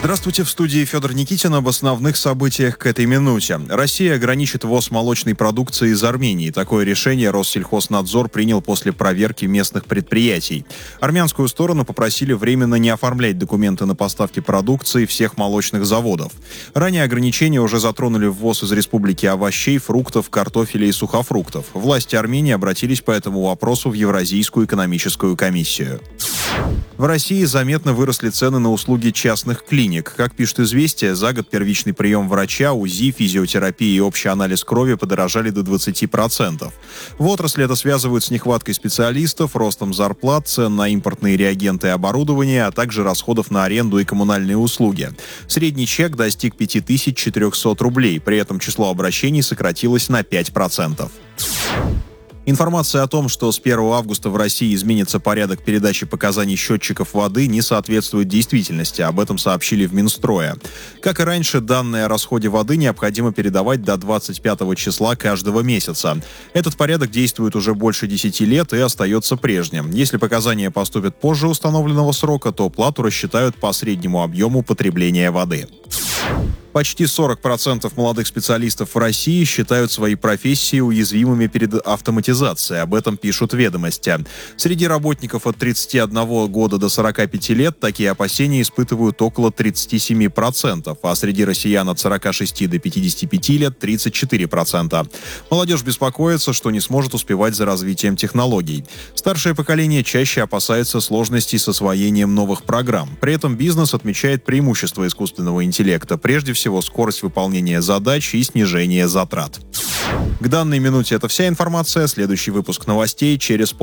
Здравствуйте, в студии Федор Никитин. Об основных событиях к этой минуте. Россия ограничит ввоз молочной продукции из Армении. Такое решение Россельхознадзор принял после проверки местных предприятий. Армянскую сторону попросили временно не оформлять документы на поставки продукции всех молочных заводов. Ранее ограничения уже затронули ввоз из республики овощей, фруктов, картофеля и сухофруктов. Власти Армении обратились по этому вопросу в Евразийскую экономическую комиссию. В России заметно выросли цены на услуги частных клиник. Как пишет «Известия», за год первичный прием врача, УЗИ, физиотерапия и общий анализ крови подорожали до 20%. В отрасли это связывают с нехваткой специалистов, ростом зарплат, цен на импортные реагенты и оборудование, а также расходов на аренду и коммунальные услуги. Средний чек достиг 5400 рублей, при этом число обращений сократилось на 5%. Информация о том, что с 1 августа в России изменится порядок передачи показаний счетчиков воды, не соответствует действительности. Об этом сообщили в Минстрое. Как и раньше, данные о расходе воды необходимо передавать до 25 числа каждого месяца. Этот порядок действует уже больше 10 лет и остается прежним. Если показания поступят позже установленного срока, то плату рассчитают по среднему объему потребления воды. Почти 40% молодых специалистов в России считают свои профессии уязвимыми перед автоматизацией. Об этом пишут «Ведомости». Среди работников от 31 года до 45 лет такие опасения испытывают около 37%, а среди россиян от 46 до 55 лет 34%. Молодежь беспокоится, что не сможет успевать за развитием технологий. Старшее поколение чаще опасается сложностей с освоением новых программ. При этом бизнес отмечает преимущества искусственного интеллекта, прежде всего скорость выполнения задач и снижение затрат. К данной минуте это вся информация. Следующий выпуск новостей через